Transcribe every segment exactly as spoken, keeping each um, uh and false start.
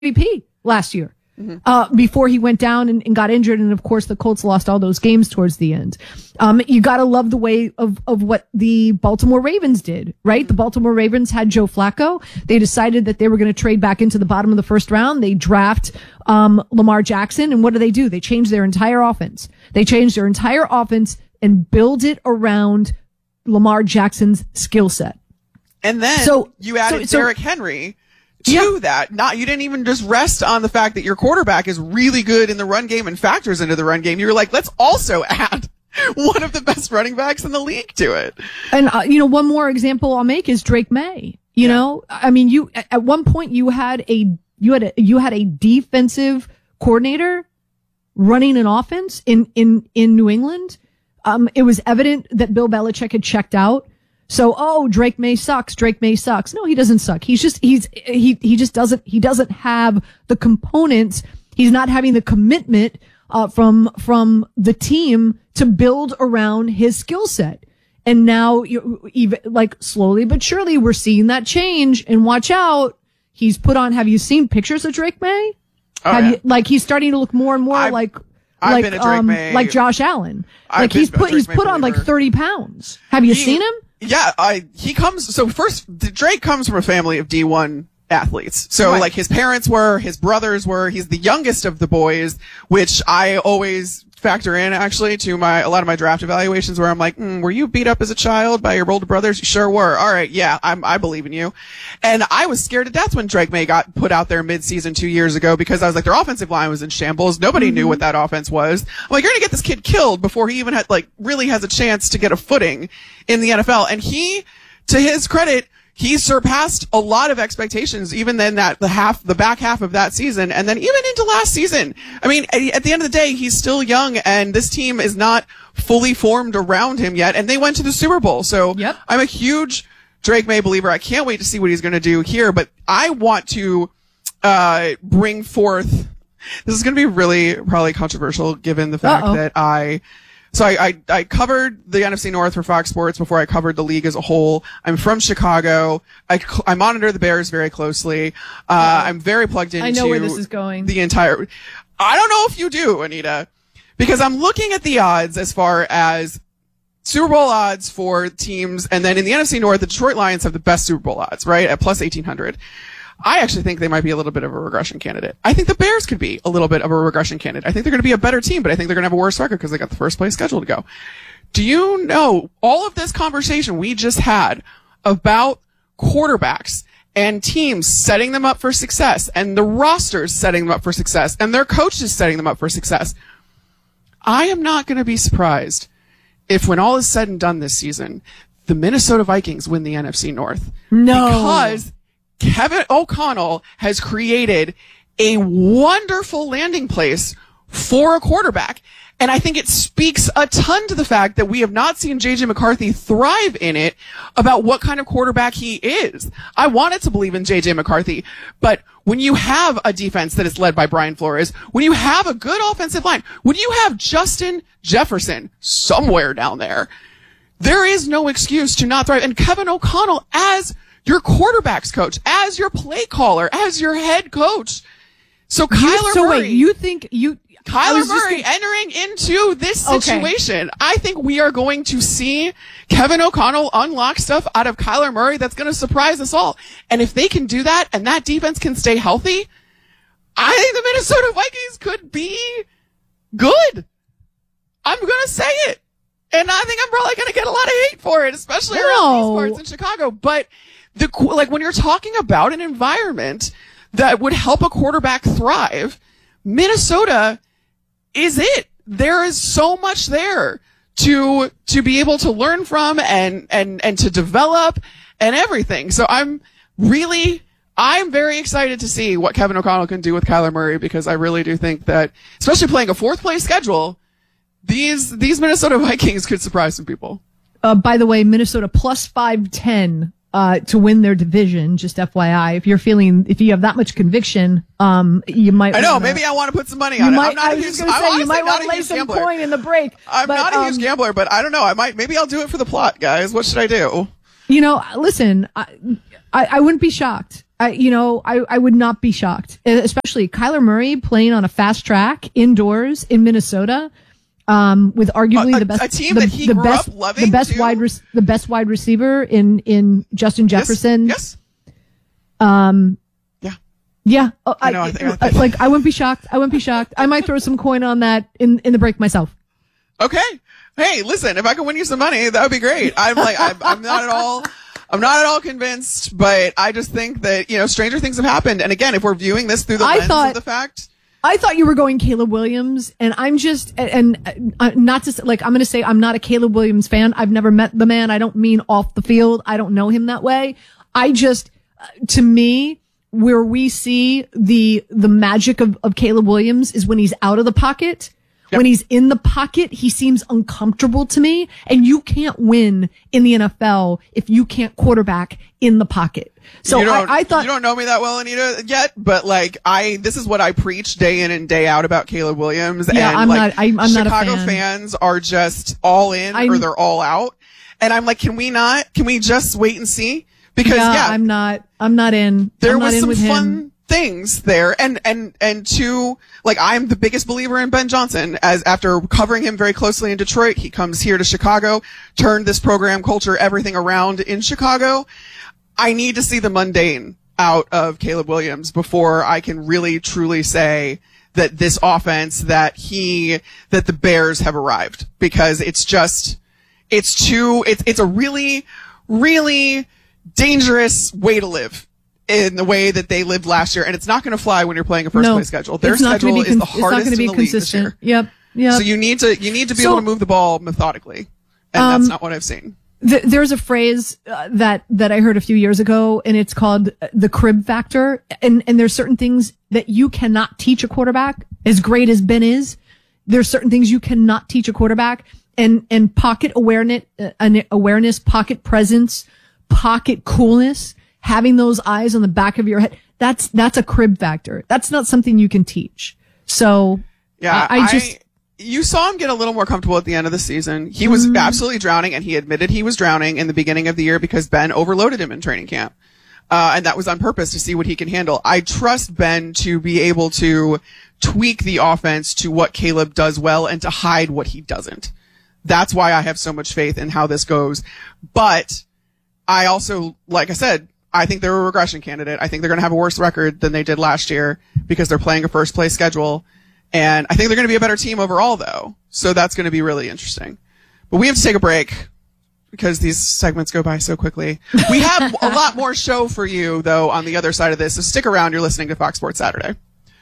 M V P last year. Mm-hmm. Uh, before he went down and, and got injured. And of course, the Colts lost all those games towards the end. Um, you gotta love the way of, of what the Baltimore Ravens did, right? Mm-hmm. The Baltimore Ravens had Joe Flacco. They decided that they were going to trade back into the bottom of the first round. They draft, um, Lamar Jackson. And what do they do? They change their entire offense. They change their entire offense and build it around Lamar Jackson's skill set. And then so, you added so, Derrick so, Henry. To yeah. that, not, you didn't even just rest on the fact that your quarterback is really good in the run game and factors into the run game. You were like, let's also add one of the best running backs in the league to it. And, uh, you know, one more example I'll make is Drake May. You yeah. know, I mean, you, at one point you had a, you had a, you had a defensive coordinator running an offense in, in, in New England. Um, it was evident that Bill Belichick had checked out. So, oh, Drake May sucks. Drake May sucks. No, he doesn't suck. He's just, he's, he, he just doesn't, he doesn't have the components. He's not having the commitment, uh, from, from the team to build around his skill set. And now, you, even, like, slowly but surely, we're seeing that change. And watch out. He's put on, have you seen pictures of Drake May? Oh, have yeah. you, like, he's starting to look more and more I've, like, I've like, been a Drake um, May. like Josh Allen. I've like, he's put, he's put on like thirty pounds. Have you he, seen him? Yeah, I, he comes, so first, Drake comes from a family of D one athletes. So, right. like, his parents were, his brothers were, he's the youngest of the boys, which I always factor in, actually, to my, a lot of my draft evaluations where I'm like, mm, were you beat up as a child by your older brothers? You sure were. All right, yeah, I'm, I believe in you. And I was scared to death when Drake May got put out there mid-season two years ago because I was like, their offensive line was in shambles. Nobody mm-hmm. knew what that offense was. I'm like, you're gonna get this kid killed before he even had, like, really has a chance to get a footing in the N F L. And he, to his credit, he surpassed a lot of expectations, even then that the half, the back half of that season, and then even into last season. I mean, at the end of the day, he's still young, and this team is not fully formed around him yet, and they went to the Super Bowl. So yep. I'm a huge Drake May believer. I can't wait to see what he's going to do here, but I want to uh bring forth. This is going to be really probably controversial, given the fact Uh-oh. that I. So I, I, I covered the N F C North for Fox Sports before I covered the league as a whole. I'm from Chicago. I, I monitor the Bears very closely. Uh, I'm very plugged into I know where this is going. The entire, I don't know if you do, Anita, because I'm looking at the odds as far as Super Bowl odds for teams. And then in the N F C North, the Detroit Lions have the best Super Bowl odds, right? At plus eighteen hundred. I actually think they might be a little bit of a regression candidate. I think the Bears could be a little bit of a regression candidate. I think they're going to be a better team, but I think they're going to have a worse record because they got the first place schedule to go. Do you know all of this conversation we just had about quarterbacks and teams setting them up for success and the rosters setting them up for success and their coaches setting them up for success? I am not going to be surprised if when all is said and done this season, the Minnesota Vikings win the N F C North. No. Because Kevin O'Connell has created a wonderful landing place for a quarterback. And I think it speaks a ton to the fact that we have not seen J J McCarthy thrive in it about what kind of quarterback he is. I wanted to believe in J J McCarthy, but when you have a defense that is led by Brian Flores, when you have a good offensive line, when you have Justin Jefferson somewhere down there, there is no excuse to not thrive. And Kevin O'Connell as your quarterback's coach, as your play caller, as your head coach. So Kyler you, so Murray. wait, you think you, Kyler Murray gonna... entering into this situation. Okay. I think we are going to see Kevin O'Connell unlock stuff out of Kyler Murray that's going to surprise us all. And if they can do that and that defense can stay healthy, I think the Minnesota Vikings could be good. I'm going to say it. And I think I'm probably going to get a lot of hate for it, especially no. around these parts in Chicago. But the, like when you're talking about an environment that would help a quarterback thrive, Minnesota is it. There is so much there to, to be able to learn from and, and, and to develop and everything. So I'm really, I'm very excited to see what Kevin O'Connell can do with Kyler Murray, because I really do think that, especially playing a fourth place schedule, these, these Minnesota Vikings could surprise some people. Uh, by the way, Minnesota plus five ten. Uh, to win their division, just F Y I. If you're feeling, if you have that much conviction, um, you might. I know. wanna, maybe I want to put some money on it. Might, I'm not I a was huge, just going to say, you might want to lay some gambler. coin in the break. I'm but, not a huge um, gambler, but I don't know. I might, maybe I'll do it for the plot, guys. What should I do? You know, listen, I, I, I wouldn't be shocked. I, you know, I, I would not be shocked, especially Kyler Murray playing on a fast track indoors in Minnesota, um, with arguably a, the best, a team the, that he the grew best, up loving, the best too. wide, re- the best wide receiver in, in Justin Jefferson. Yes. yes. Um, yeah. Yeah. Oh, I I, know, I think, I I, think. like, I wouldn't be shocked. I wouldn't be shocked. I might throw some coin on that in, in the break myself. Okay. Hey, listen, if I can win you some money, that would be great. I'm like, I'm, I'm not at all, I'm not at all convinced, but I just think that, you know, stranger things have happened. And again, if we're viewing this through the I lens thought, of the fact. I thought you were going Caleb Williams, and I'm just, and, and uh, not to, like, I'm going to say I'm not a Caleb Williams fan. I've never met the man. I don't mean off the field. I don't know him that way. I just, uh, to me, where we see the, the magic of, of Caleb Williams is when he's out of the pocket. Yep. When he's in the pocket, he seems uncomfortable to me, and you can't win in the N F L if you can't quarterback in the pocket. So I, I thought you don't know me that well, Anita, yet, but like I, this is what I preach day in and day out about Caleb Williams. Yeah, and I'm like, not. I'm, I'm Chicago not a fan. fans are just all in I'm, or they're all out, and I'm like, can we not? Can we just wait and see? Because yeah, yeah I'm not. I'm not in. There I'm not was in some with fun him. things there, and and and two, like I'm the biggest believer in Ben Johnson. As after covering him very closely in Detroit, he comes here to Chicago, turned this program culture, everything around in Chicago. I need to see the mundane out of Caleb Williams before I can really truly say that this offense, that he, that the Bears have arrived, because it's just, it's too, it's, it's a really, really dangerous way to live in the way that they lived last year. And it's not going to fly when you're playing a first no, place schedule. Their it's not schedule gonna be is the con- hardest it's not in be the league this consistent. year. Yep. Yep. So you need to, you need to be so, able to move the ball methodically. And um, that's not what I've seen. Th- there's a phrase uh, that that I heard a few years ago, and it's called the crib factor. And and there's certain things that you cannot teach a quarterback. As great as Ben is, there's certain things you cannot teach a quarterback. And and pocket awareness, uh, awareness, pocket presence, pocket coolness, having those eyes on the back of your head. That's that's a crib factor. That's not something you can teach. So yeah, I, I just. I, You saw him get a little more comfortable at the end of the season. He was mm. absolutely drowning, and he admitted he was drowning in the beginning of the year because Ben overloaded him in training camp. Uh, and that was on purpose to see what he can handle. I trust Ben to be able to tweak the offense to what Caleb does well and to hide what he doesn't. That's why I have so much faith in how this goes. But I also, like I said, I think they're a regression candidate. I think they're going to have a worse record than they did last year because they're playing a first place schedule. And I think they're going to be a better team overall, though. So that's going to be really interesting. But we have to take a break because these segments go by so quickly. We have a lot more show for you, though, on the other side of this. So stick around. You're listening to Fox Sports Saturday.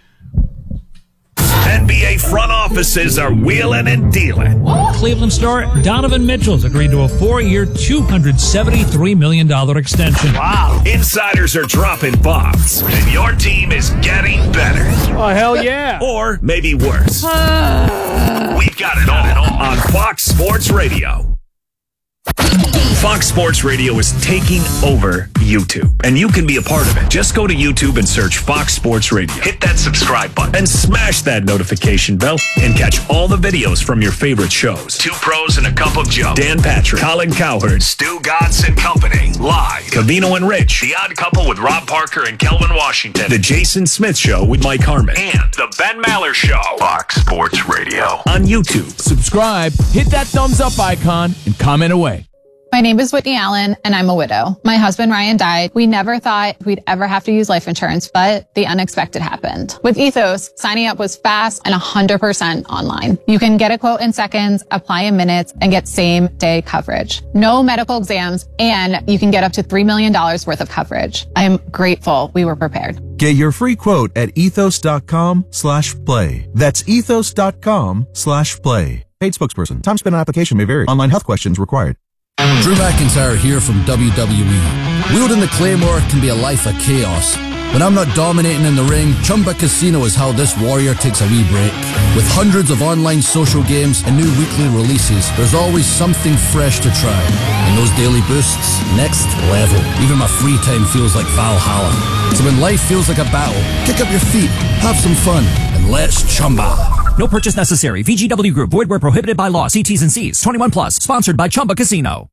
N B A front offices are wheeling and dealing. Cleveland star Donovan Mitchell's agreed to a four-year, two hundred seventy-three million dollars extension. Wow. Insiders are dropping bombs, and your team is getting better. Oh, hell yeah. Or maybe worse. We've got it all on Fox Sports Radio. Fox Sports Radio is taking over YouTube, and you can be a part of it. Just go to YouTube and search Fox Sports Radio. Hit that subscribe button and smash that notification bell and catch all the videos from your favorite shows. Two Pros and a Cup of Joe. Dan Patrick, Colin Cowherd, Stu Godson Company. Live. Cavino and Rich. The Odd Couple with Rob Parker and Kelvin Washington. The Jason Smith Show with Mike Harmon. And The Ben Maller Show. Fox Sports Radio. On YouTube. Subscribe, hit that thumbs up icon, and comment away. My name is Whitney Allen, and I'm a widow. My husband, Ryan, died. We never thought we'd ever have to use life insurance, but the unexpected happened. With Ethos, signing up was fast and one hundred percent online. You can get a quote in seconds, apply in minutes, and get same-day coverage. No medical exams, and you can get up to three million dollars worth of coverage. I am grateful we were prepared. Get your free quote at ethos.com slash play. That's ethos.com slash play. Paid spokesperson. Time spent on application may vary. Online health questions required. Drew McIntyre here from W W E. Wielding the Claymore can be a life of chaos. When I'm not dominating in the ring, Chumba Casino is how this warrior takes a wee break. With hundreds of online social games and new weekly releases, there's always something fresh to try. And those daily boosts, next level. Even my free time feels like Valhalla. So when life feels like a battle, kick up your feet, have some fun, and let's Chumba. No purchase necessary. V G W Group. Void where prohibited by law. See T's and C's. twenty-one plus. Sponsored by Chumba Casino.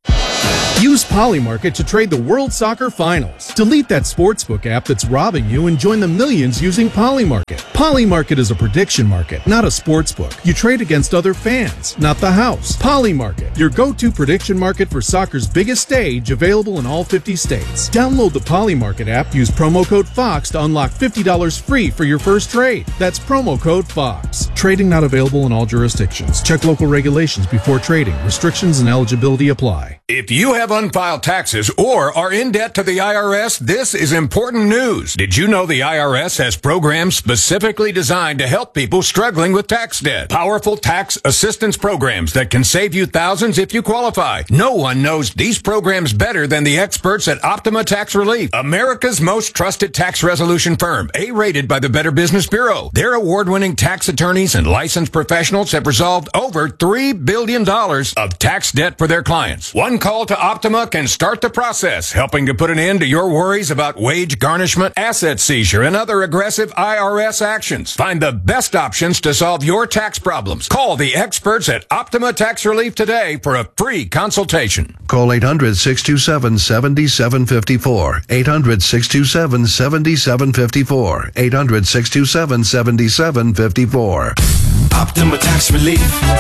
Use Polymarket to trade the World Soccer Finals. Delete that sportsbook app that's robbing you and join the millions using Polymarket. Polymarket is a prediction market, not a sportsbook. You trade against other fans, not the house. Polymarket, your go-to prediction market for soccer's biggest stage, available in all fifty states. Download the Polymarket app, use promo code FOX to unlock fifty dollars free for your first trade. That's promo code FOX. Trading not available in all jurisdictions. Check local regulations before trading. Restrictions and eligibility apply. If you have unfiled taxes or are in debt to the I R S, this is important news. Did you know the I R S has programs specifically designed to help people struggling with tax debt? Powerful tax assistance programs that can save you thousands if you qualify. No one knows these programs better than the experts at Optima Tax Relief, America's most trusted tax resolution firm, A-rated by the Better Business Bureau. Their award-winning tax attorneys and licensed professionals have resolved over three billion dollars of tax debt for their clients. One call to Optima can start the process, helping to put an end to your worries about wage garnishment, asset seizure, and other aggressive I R S actions. Find the best options to solve your tax problems. Call the experts at Optima Tax Relief today for a free consultation. Call eight hundred, six two seven, seven seven five four. eight hundred, six two seven, seven seven five four. eight hundred, six two seven, seven seven five four. Optima Tax Relief.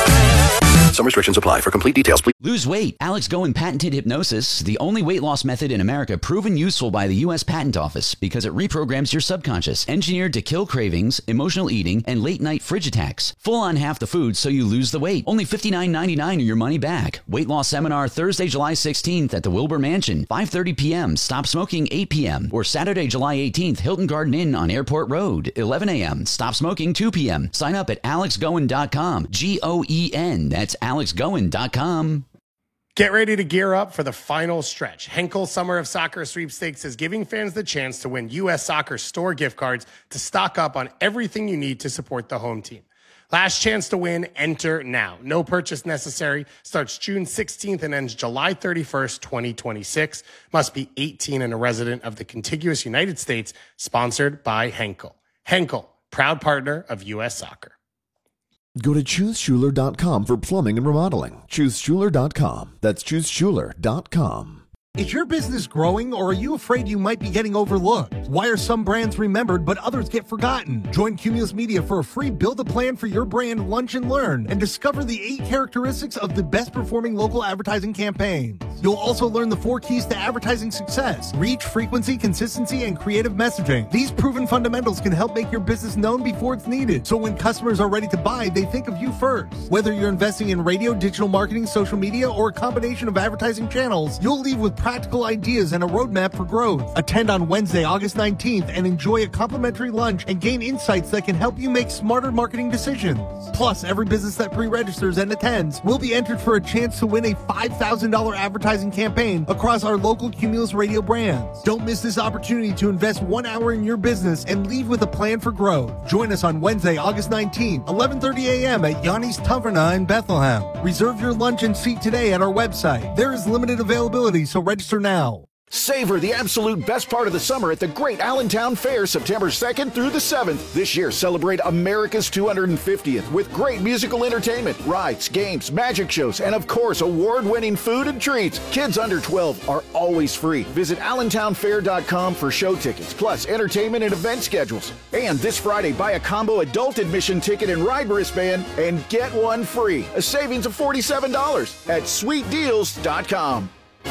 Some restrictions apply. For complete details, please. Lose weight. Alex Goen patented hypnosis, the only weight loss method in America proven useful by the U S Patent Office because it reprograms your subconscious, engineered to kill cravings, emotional eating, and late-night fridge attacks. Full on half the food so you lose the weight. Only fifty-nine ninety-nine or your money back. Weight loss seminar Thursday, July sixteenth at the Wilbur Mansion, five thirty p.m. Stop smoking, eight p.m. Or Saturday, July eighteenth, Hilton Garden Inn on Airport Road, eleven a.m. Stop smoking, two p.m. Sign up at alex goen dot com. G O E N. That's alex goen dot com. Get ready to gear up for the final stretch. Henkel Summer of Soccer Sweepstakes is giving fans the chance to win U S Soccer store gift cards to stock up on everything you need to support the home team. Last chance to win, enter now. No purchase necessary. Starts June sixteenth and ends July thirty-first, twenty twenty-six. Must be eighteen and a resident of the contiguous United States. Sponsored by Henkel. Henkel, proud partner of U S Soccer. Go to choose schuler dot com for plumbing and remodeling. choose schuler dot com. That's choose schuler dot com. Is your business growing, or are you afraid you might be getting overlooked? Why are some brands remembered but others get forgotten? Join Cumulus Media for a free Build a Plan for Your Brand Lunch and Learn and discover the eight characteristics of the best performing local advertising campaigns. You'll also learn the four keys to advertising success: reach, frequency, consistency, and creative messaging. These proven fundamentals can help make your business known before it's needed, so when customers are ready to buy, they think of you first. Whether you're investing in radio, digital marketing, social media, or a combination of advertising channels, you'll leave with practical ideas and a roadmap for growth. Attend on Wednesday, August nineteenth and enjoy a complimentary lunch and gain insights that can help you make smarter marketing decisions. Plus, every business that pre-registers and attends will be entered for a chance to win a five thousand dollars advertising campaign across our local Cumulus Radio brands. Don't miss this opportunity to invest one hour in your business and leave with a plan for growth. Join us on Wednesday, August nineteenth, eleven thirty a.m. at Yanni's Taverna in Bethlehem. Reserve your lunch and seat today at our website. There is limited availability, so register now. Savor the absolute best part of the summer at the Great Allentown Fair, September second through the seventh. This year, celebrate America's two hundred fiftieth with great musical entertainment, rides, games, magic shows, and of course, award-winning food and treats. Kids under twelve are always free. Visit allentown fair dot com for show tickets, plus entertainment and event schedules. And this Friday, buy a combo adult admission ticket and ride wristband and get one free. A savings of forty-seven dollars at sweet deals dot com.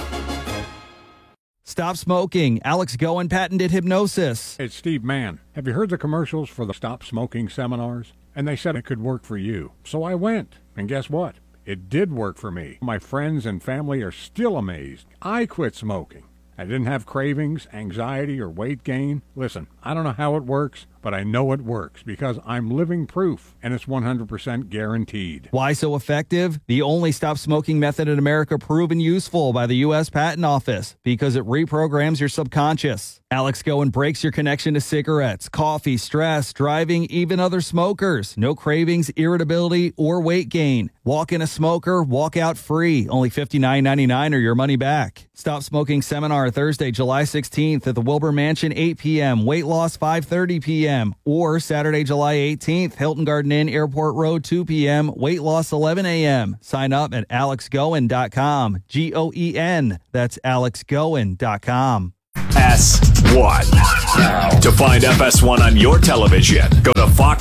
Stop smoking. Alex Goen patented hypnosis. It's Steve Mann. Have you heard the commercials for the Stop Smoking seminars? And they said it could work for you. So I went. And guess what? It did work for me. My friends and family are still amazed. I quit smoking. I didn't have cravings, anxiety, or weight gain. Listen, I don't know how it works, but I know it works because I'm living proof, and it's one hundred percent guaranteed. Why so effective? The only stop smoking method in America proven useful by the U S Patent Office because it reprograms your subconscious. Alex Goen breaks your connection to cigarettes, coffee, stress, driving, even other smokers. No cravings, irritability, or weight gain. Walk in a smoker, walk out free. Only fifty-nine ninety-nine or your money back. Stop Smoking Seminar Thursday, July sixteenth at the Wilbur Mansion, eight p.m. Weight loss, five thirty p.m. p.m. Or Saturday, July eighteenth, Hilton Garden Inn, Airport Road, two p.m. Weight loss, eleven a.m. Sign up at alex goen dot com. G O E N. That's alex goen dot com. S one. To find F S one on your television, go to fox